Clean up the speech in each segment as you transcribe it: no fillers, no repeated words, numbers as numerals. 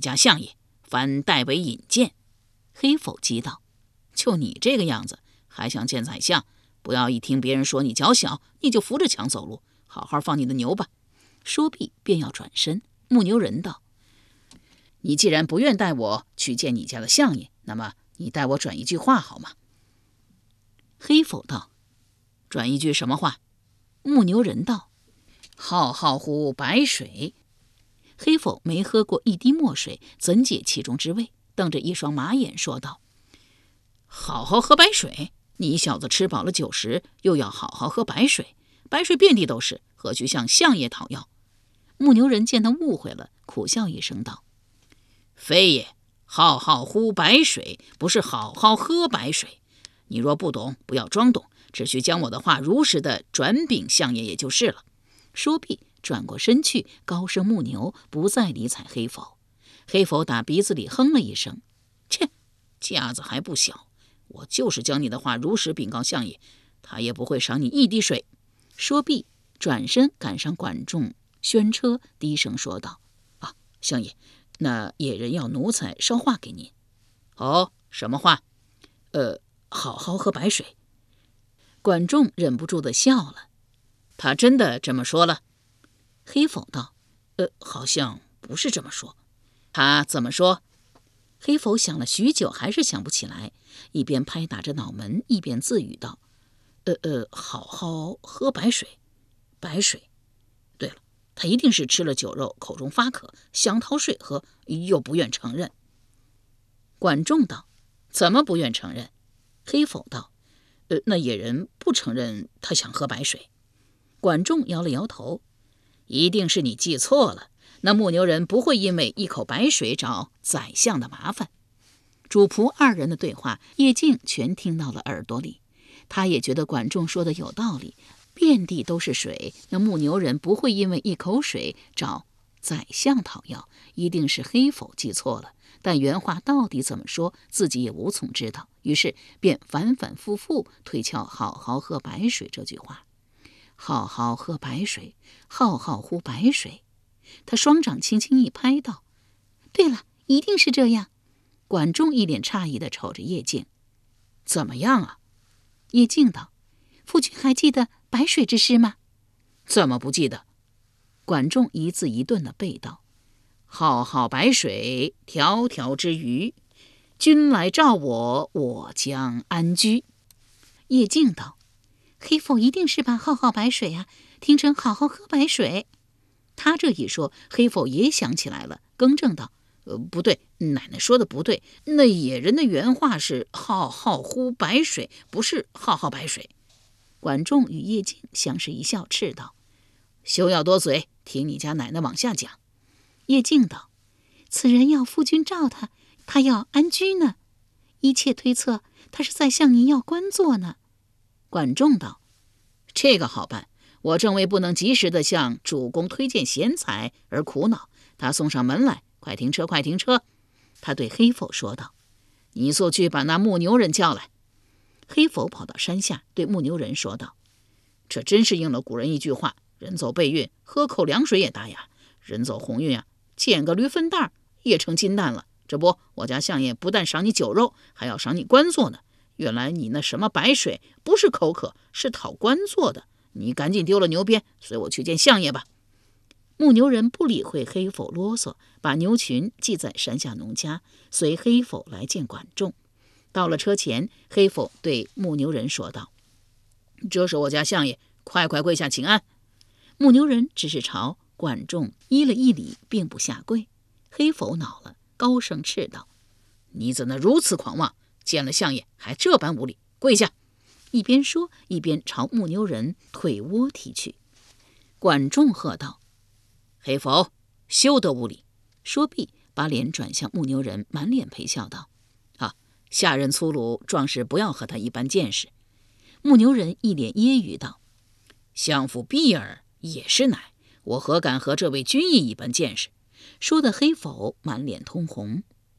家相爷，反代为引荐。 黑否急道： 就你这个样子，还想见宰相？不要一听别人说你脚小，你就扶着墙走路，好好放你的牛吧。 说毕便要转身。牧牛人道： 你既然不愿带我去见你家的相爷，那么你带我转一句话好吗？ 黑否道： 转一句什么话？ 牧牛人道： 浩浩乎白水。 黑否没喝过一滴墨水，怎解其中之味？瞪着一双马眼说道： 好好喝白水？你小子吃饱了酒食，又要好好喝白水？白水遍地都是，何须向相爷讨要？ 牧牛人见他误会了，苦笑一声道： 非也，浩浩乎白水，不是好好喝白水。你若不懂，不要装懂，只需将我的话如实的转禀相爷也就是了。 说毕，转过身去，高声牧牛，不再理睬黑否。黑否打鼻子里哼了一声： 切，架子还不小，我就是将你的话如实禀告相爷，他也不会赏你一滴水。 说毕，转身赶上管仲宣车，低声说道： 相爷，那野人要奴才捎话给您。哦，什么话？好好喝白水。 管仲忍不住的笑了。 他真的这么说了？ 黑否道： 好像不是这么说。他怎么说？ 黑否想了许久，还是想不起来，一边拍打着脑门，一边自语道： 好好喝白水。白水，对了，他一定是吃了酒肉，口中发渴，想讨水喝，又不愿承认。 管仲道： 怎么不愿承认？ 黑否道： 那野人不承认他想喝白水。 管仲摇了摇头： 一定是你记错了，那牧牛人不会因为一口白水找宰相的麻烦。 主仆二人的对话，叶静全听到了耳朵里。他也觉得管仲说的有道理，遍地都是水，那牧牛人不会因为一口水找宰相讨要，一定是黑否记错了。但原话到底怎么说，自己也无从知道，于是便反反复复推敲好好喝白水这句话。好好喝白水，浩浩乎白水。他双掌轻轻一拍道：对了，一定是这样。管仲一脸诧异地瞅着叶静： 怎么样啊？ 叶静道：夫君还记得白水之诗吗？ 怎么不记得？ 管仲一字一顿地背道： 浩浩白水，迢迢之鱼，君来召我，我将安居。 叶静道：黑否一定是把浩浩白水啊听成好好喝白水。他这一说，黑否也想起来了，更正道： 不对，奶奶说的不对，那野人的原话是浩浩乎白水，不是浩浩白水。 管仲与叶静相视一笑，斥道： 休要多嘴，听你家奶奶往下讲。 叶静道：此人要夫君召他，他要安居呢，一切推测他是在向您要官做呢。 管仲道：这个好办，我正为不能及时地向主公推荐贤才而苦恼，他送上门来，快停车，快停车。他对黑否说道：你速去把那牧牛人叫来。 黑否跑到山下，对牧牛人说道： 这真是应了古人一句话，人走背运，喝口凉水也打哑；人走红运啊，捡个驴粪蛋也成金蛋了。这不，我家相爷不但赏你酒肉，还要赏你官做呢。原来你那什么白水不是口渴，是讨官做的。你赶紧丢了牛鞭，随我去见相爷吧。 牧牛人不理会黑否啰嗦，把牛群系在山下农家，随黑否来见管仲。到了车前，黑否对牧牛人说道： 这是我家相爷，快快跪下请安。 牧牛人只是朝管仲依了一礼，并不下跪。黑否恼了，高声斥道： 你怎能如此狂妄？见了相爷还这般无礼，跪下！ 一边说，一边朝牧牛人腿窝踢去。管仲喝道： 黑否，休得无礼！ 说毕，把脸转向牧牛人，满脸陪笑道： 下人粗鲁，壮士不要和他一般见识。 牧牛人一脸揶揄道： 相府婢儿也是奶，我何敢和这位君意一般见识？ 说的黑否满脸通红。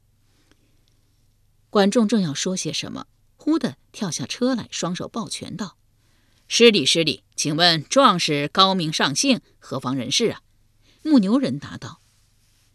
管仲正要说些什么，忽地跳下车来，双手抱拳道： 失礼失礼，请问壮士高明上姓，何方人士啊？ 牧牛人答道：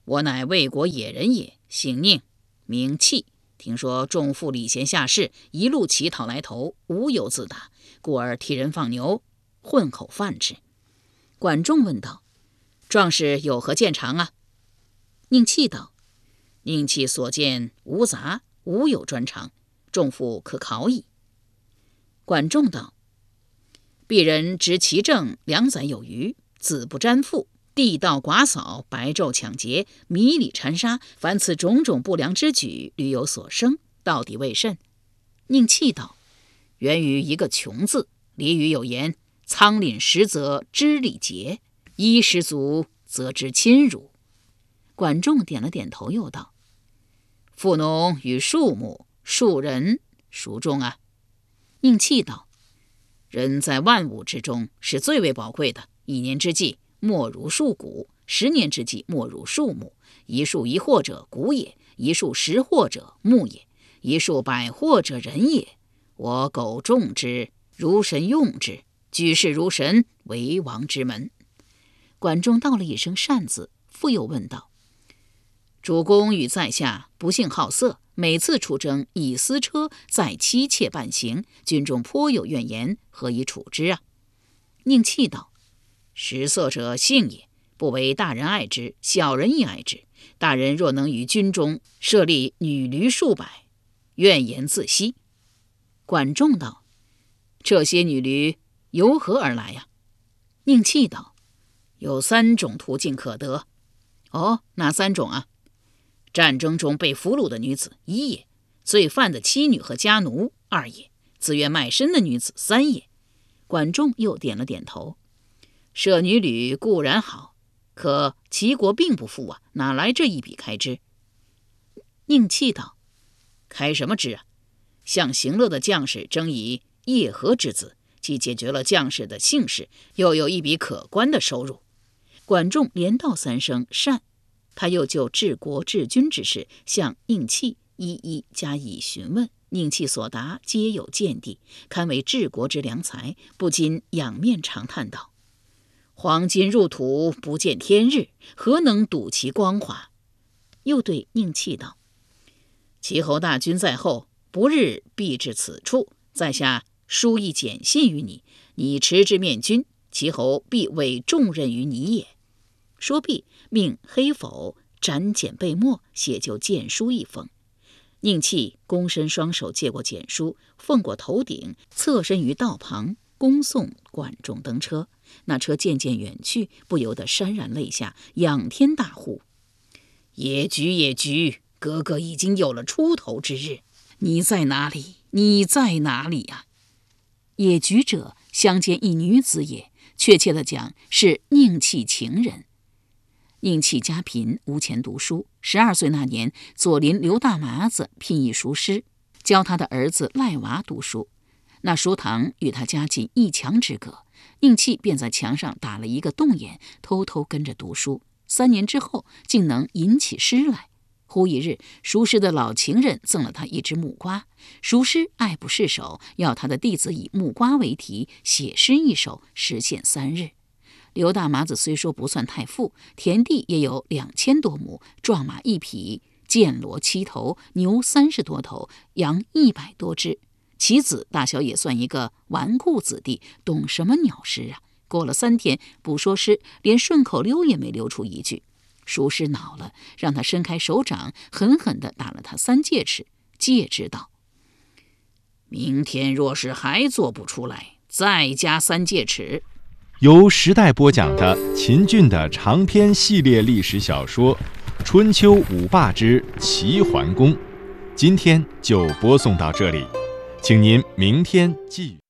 我乃魏国野人也，姓宁，名弃。听说仲父礼贤下士，一路乞讨来投，无有自打，故而替人放牛，混口饭吃。管仲问道：壮士有何见长啊？宁弃道：宁弃所见无杂，无有专长，仲父可考矣。管仲道：鄙人执其政2载有余，子不沾父，地道寡扫，白昼抢劫，迷里缠杀，凡此种种不良之举，屡有所生，到底为甚？宁弃道：源于一个穷字。俚语有言：仓廪实则知礼节，衣食足则知亲辱。管仲点了点头，又道：富农与庶牧，庶人孰重啊？宁弃道：人在万物之中是最为宝贵的，1年之计莫如数谷，10年之计莫如数木。一树一获者谷也，一树10获者木也，一树100获者人也。我苟重之，如神用之，举世如神，为王之门。管仲道了一声善字，复又问道：主公与在下不幸好色，每次出征以私车载妻妾伴行，军中颇有怨言，何以处之啊？宁弃道：食色者性也，不为大人爱之，小人亦爱之。大人若能于军中设立女驴数百，怨言自息。管仲道：这些女驴由何而来呀？宁弃道：有3种途径可得。哦，哪3种啊？战争中被俘虏的女子1也，罪犯的妻女和家奴2也，自愿卖身的女子3也。管仲又点了点头。设女旅固然好，可齐国并不富啊，哪来这一笔开支？宁弃道：开什么支啊？向行乐的将士征以叶和之子，既解决了将士的姓氏，又有一笔可观的收入。管仲连道3声善，他又就治国治军之事向宁弃一一加以询问。宁弃所答皆有见地，堪为治国之良才，不禁仰面长叹道：黄金入土，不见天日，何能睹其光华？又对宁弃道：齐侯大军在后，不日必至此处，在下书一简信于你，你持之面君，齐侯必委重任于你也。说毕，命黑否斩简备墨，写就荐书一封。宁弃躬身双手接过简书，奉过头顶，侧身于道旁，恭送管仲登车。那车渐渐远去，不由得潸然泪下，仰天大呼：野菊，野菊，哥哥已经有了出头之日，你在哪里？你在哪里呀？野菊者，乡间一女子也，确切的讲是宁弃情人。宁弃家贫，无钱读书。12岁那年，左邻刘大麻子聘一塾师，教他的儿子赖娃读书。那书堂与他家近1墙之隔，宁弃便在墙上打了一个洞眼，偷偷跟着读书。3年之后，竟能吟起诗来。忽一日，塾师的老情人赠了他一只木瓜，塾师爱不释手，要他的弟子以木瓜为题写诗一首，时限3日。刘大麻子虽说不算太富，田地也有2000多亩，壮马1匹，犍骡7头，牛30多头，羊100多只。其子大小也算一个纨绔子弟，懂什么鸟诗啊？过了3天，不说诗，连顺口溜也没溜出一句。塾师恼了，让他伸开手掌，狠狠地打了他3戒尺，戒之道：明天若是还做不出来，再加3戒尺。 由时代播讲的秦俊的长篇系列历史小说《春秋五霸之齐桓公》，今天就播送到这里，请您明天继续。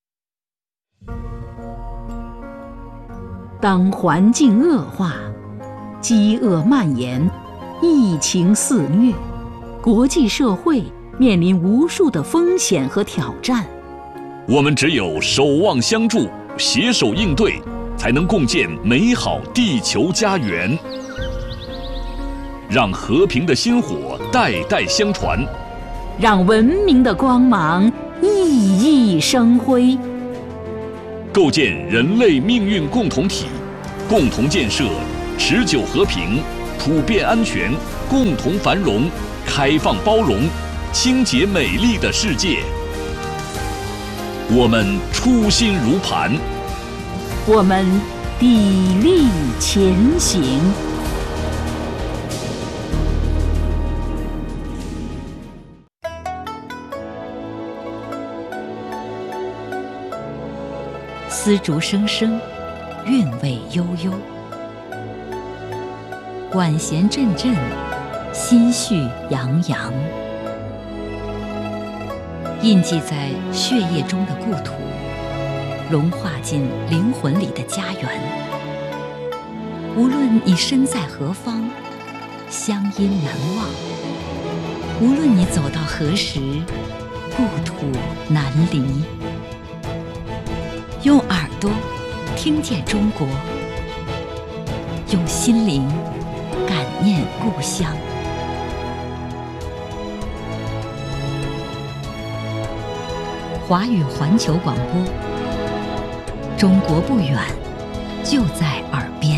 当环境恶化，饥饿蔓延，疫情肆虐，国际社会面临无数的风险和挑战。 我们只有守望相助，携手应对，才能共建美好地球家园。让和平的薪火代代相传， 让文明的光芒熠熠生辉。 构建人类命运共同体，共同建设持久和平、 普遍安全、共同繁荣、开放包容、清洁美丽的世界。我们初心如磐， 我们砥砺前行。丝竹声声，韵味悠悠，管弦阵阵，心绪洋洋。印记在血液中的故土，融化进灵魂里的家园。无论你身在何方，乡音难忘；无论你走到何时，故土难离。用耳朵听见中国，用心灵感念故乡。华语环球广播，中国不远，就在耳边。